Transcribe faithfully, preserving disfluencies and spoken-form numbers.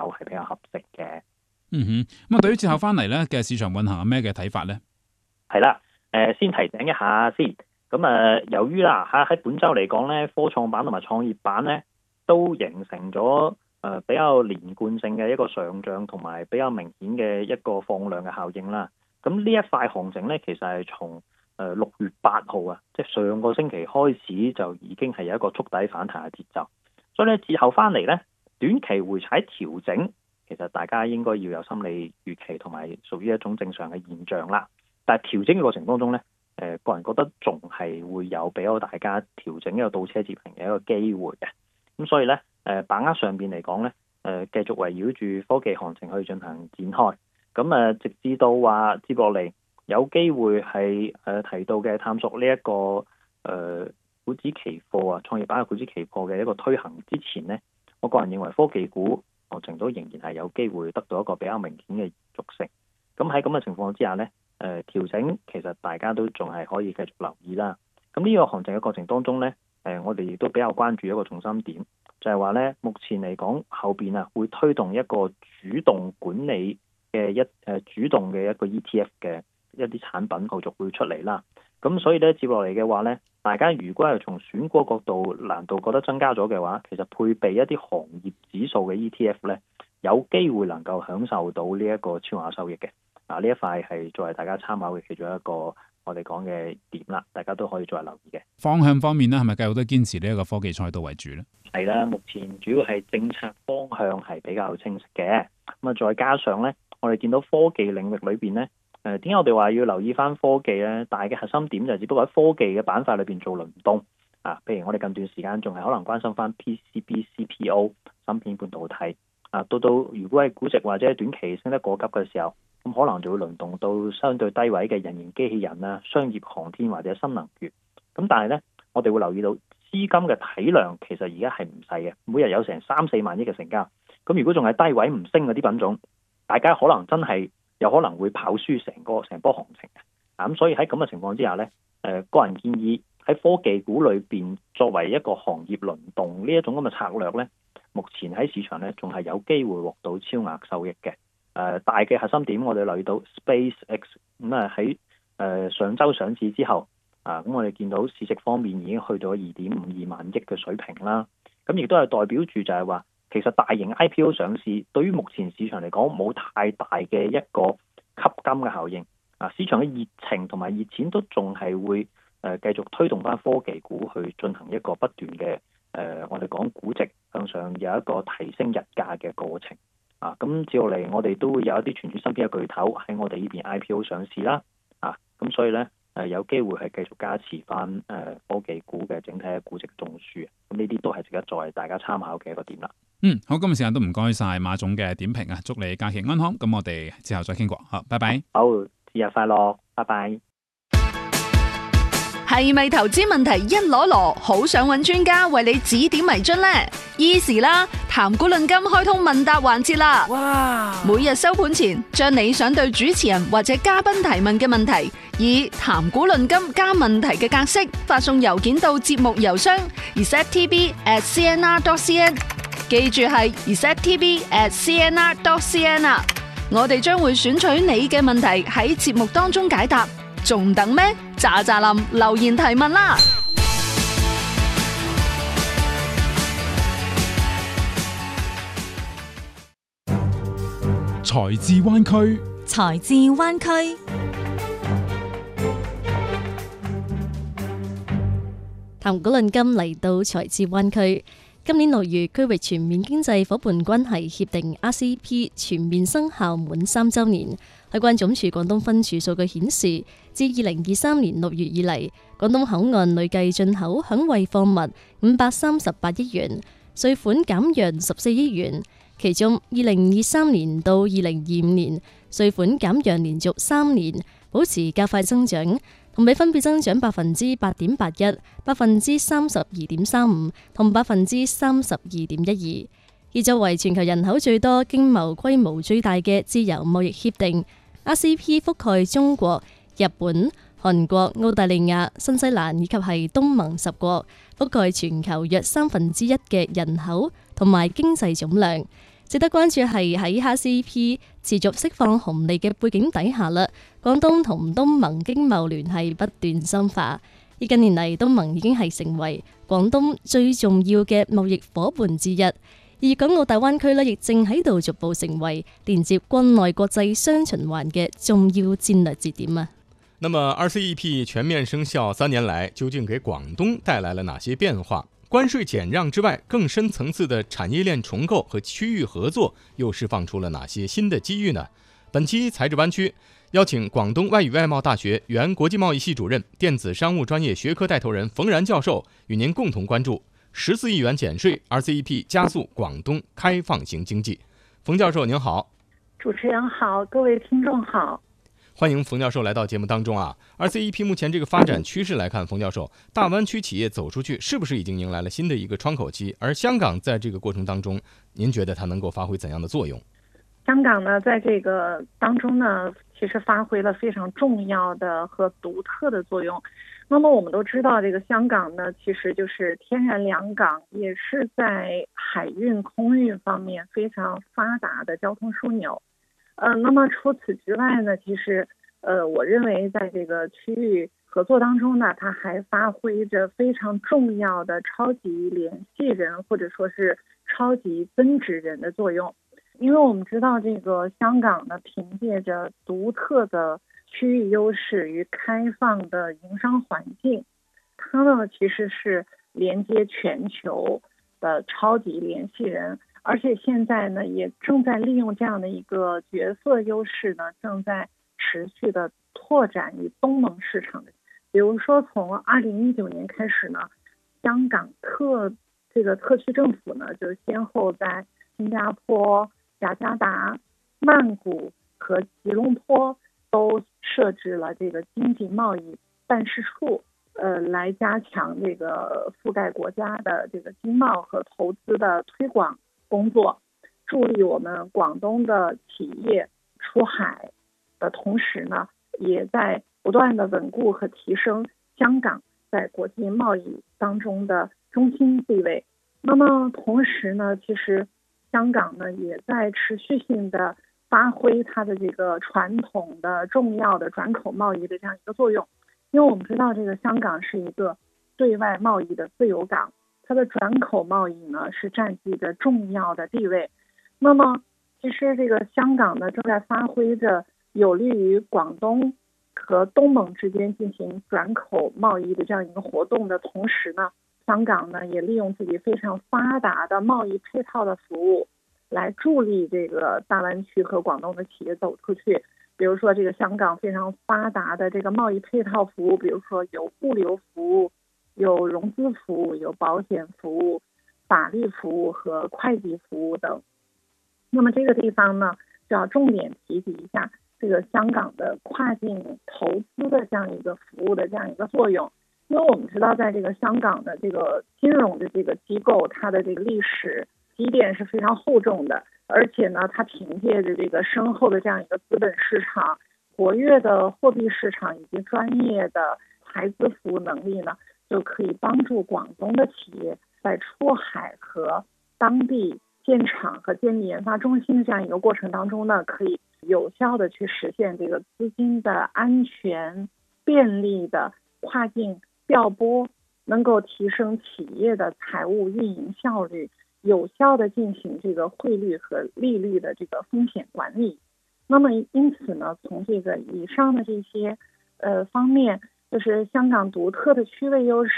較係比較合適嘅。 嗯哼，咁啊，對於節後翻嚟咧嘅市場運行有咩嘅睇法咧？ 係啦，誒、呃、先提醒一下先。咁誒、呃，由於啦喺喺本週嚟講咧，科創板同埋創業板咧都形成咗誒、呃、比較連貫性嘅一個上漲，同埋比較明顯嘅一個放量嘅效應啦。咁呢一塊行情咧，其實係從誒六月八號啊，即係上個星期開始就已經係有一個觸底反彈嘅節奏。所以咧，節後翻嚟咧，短期回踩調整，其實大家應該要有心理預期，同埋屬於一種正常嘅現象啦。但係調整嘅過程當中咧，誒、呃、個人覺得仲係會有俾到大家調整一個倒車接平嘅一個機會嘅。咁所以咧，誒、呃、把握上邊嚟講咧，誒、呃、繼續圍繞住科技行情去進行展開。咁誒、呃、直至到話接落嚟有機會係誒、呃、提到嘅探索呢、這、一個誒、呃、股指期貨啊，創業板嘅股指期貨嘅一個推行之前咧，我個人認為科技股行情都仍然係有機會得到一個比較明顯嘅續升。咁喺咁嘅情況之下咧，誒、呃、調整其實大家都仲係可以繼續留意啦。咁呢個行情嘅過程當中咧，誒、呃、我哋亦都比較關注一個重心點，就係話咧，目前嚟講後邊啊會推動一個主動管理嘅一誒、呃、主動嘅一個 E T F 嘅一啲產品後續會出嚟啦。咁所以咧，接落嚟嘅話咧，大家如果係從選股角度難度覺得增加咗嘅話，其實配備一啲行業指數嘅 E T F 咧，有機會能夠享受到呢一個超額收益嘅。啊，呢一塊係作為大家參考嘅其中一個我哋講嘅點啦，大家都可以再留意嘅。 方向方面咧，係咪繼續都堅持呢一個科技賽道為主咧？ 係啦，目前主要係政策方向係比較清晰嘅。咁啊，再加上咧，我哋見到科技領域裏邊咧。誒點解我哋話要留意翻科技咧？大嘅核心點就只不過喺科技嘅板塊裏邊做輪動啊。譬如我哋近段時間仲係可能關心翻 P C B、C P O、芯片半導體啊。到到如果係估值或者短期升得過急嘅時候，咁可能就會輪動到相對低位嘅人形機器人啊、商業航天或者新能源。咁但係咧，我哋會留意到資金嘅體量其實而家係唔細嘅，每日有成三四萬億嘅成交。咁如果仲係低位唔升嗰啲品種，大家可能真係有可能會跑輸成個成波行情嘅。啊，咁所以喺咁嘅情況之下咧，誒、呃、個人建議喺科技股裏邊作為一個行業輪動呢一種咁嘅策略咧，目前喺市場咧仲係有機會獲到超額收益嘅。誒、呃、大嘅核心點我哋留意到 SpaceX 咁啊喺誒上週上市之後啊，咁我哋見到市值方面已經去到二點五二萬億嘅水平啦。咁亦都係代表住就係話，其實大型 I P O 上市對於目前市場嚟講冇太大嘅一個吸金嘅效應啊，市場嘅熱情同埋熱錢都仲係會誒、呃、繼續推動翻科技股去進行一個不斷嘅誒我哋講估值向上有一個提升日價嘅過程啊。咁接落嚟我哋都會有一啲傳統芯片嘅巨頭喺我哋呢邊 I P O 上市啦啊，咁所以咧誒、呃、有機會係繼續加持翻誒、呃、科技股嘅整體嘅估值中樞。咁呢啲都係值得作為大家參考嘅一個點啦。 嗯，好，今日時間都唔該晒馬總嘅點評啊，祝你假期安康。咁我哋之後再傾過，好，拜拜。 好，節日快樂，拜拜。 係咪投資問題一籮籮，好想揾專家為你指點迷津呢？Easy 啦，談股論金開通問答環節啦！哇！每日收盤前，將你想對主持人或者嘉賓提問嘅問題，以談股論金加問題嘅格式發送郵件到節目郵箱 r e c e p t v at c n r dot c n， 記住係 r e c e p t v at c n r dot c n 啊！我哋將會選取你嘅問題喺節目當中解答，仲等咩？喳喳林留言提問啦！ 財智灣區， 財智灣區，談股論金嚟到財智灣區。今年六月，區域全面經濟夥伴關係協定 R C E P 全面生效滿三週年。海關總署廣東分署數據顯示，自二零二三年六月以嚟，廣東口岸累計進口響惠貨物五百三十八億元，稅款減讓十四億元。其中，二零二三年到二零二五年，稅款減讓連續三年保持較快增長，同比分別增長百分之八點八一、百分之三十二點三五同百分之三十二點一二。而作為全球人口最多、經貿規模最大嘅自由貿易協定，R C E P 覆蓋中國、日本、韓國、澳大利亞、新西蘭以及係東盟十國，覆蓋全球約三分之一嘅人口同埋經濟總量。 值得關注係喺 R C E P 持續釋放紅利嘅背景底下啦，廣東同東盟經貿聯繫不斷深化。而近年嚟，東盟已經係成為廣東最重要嘅貿易夥伴之一，而港澳大灣區呢，亦正喺度逐步成為連接關內國際雙循環嘅重要戰略節點啊。 那麼 R C E P 全面生效三年來，究竟給廣東帶來了哪些變化？關稅減讓之外，更深層次的產業鏈重構和區域合作又釋放出了哪些新的機遇呢？本期財智灣區邀請廣東外語外貿大學原國際貿易系主任、電子商務專業學科帶頭人馮然教授，與您共同關注十四億元減稅 R C E P 加速廣東開放型經濟。馮教授您好。 主持人好，各位聽眾好。 歡迎馮教授來到節目當中啊。R C E P 目前這個發展趨勢來看，馮教授，大灣區企業走出去是不是已經迎來了新的一個窗口期？而香港在這個過程當中，您覺得它能夠發揮怎樣的作用？ 香港呢，在這個當中呢，其實發揮了非常重要的和獨特的作用。那麼我們都知道，這個香港呢，其實就是天然兩港，也是在海運、空運方面非常發達的交通樞紐。呃，那麼除此之外呢，其實，呃，我認為在這個區域合作當中呢，它還發揮着非常重要的超級聯繫人，或者說是超級增值人的作用。因為我們知道，這個香港呢，憑借着獨特的區域優勢與開放的營商環境，它呢其實是連接全球的超級聯繫人。而且現在呢，也正在利用這樣的一個角色優勢呢，正在持續的拓展與東盟市場的。比如說，從二零一九年開始呢，香港特這個特區政府呢，就先後在新加坡、雅加達、曼谷和吉隆坡都設置了這個經濟貿易辦事處，呃，來加強這個覆蓋國家的這個經貿和投資的推廣工作，助力我們廣東的企業出海的同時呢，也在不斷的穩固和提升香港在國際貿易當中的中心地位。那麼同時呢，其實香港呢也在持續性的發揮它的這個傳統的重要的轉口貿易的這樣一個作用。因為我們知道這個香港是一個對外貿易的自由港，它的轉口貿易呢是佔據着重要的地位。那麼其實這個香港呢正在發揮着有利於廣東和東盟之間進行轉口貿易的這樣一個活動的同時呢，香港呢也利用自己非常發達的貿易配套的服務來助力這個大灣區和廣東的企業走出去。比如說這個香港非常發達的這個貿易配套服務，比如說有物流服務、有融資服務、有保險服務、法律服務和會計服務等。那麼這個地方呢，就要重點提及一下這個香港的跨境投資的這樣一個服務的這樣一個作用。因為我們知道，在這個香港的這個金融的這個機構，它的這個歷史積澱是非常厚重的，而且呢，它憑借着這個深厚的這樣一個資本市場、活躍的貨幣市場以及專業的財資服務能力呢，就可以幫助廣東的企業在出海和當地建廠和建立研發中心的這樣一個過程當中呢，可以有效的去實現這個資金的安全、便利的跨境調撥，能夠提升企業的財務運營效率，有效的進行這個匯率和利率的這個風險管理。那麼因此呢，從這個以上的這些呃方面，就是香港獨特的區位優勢。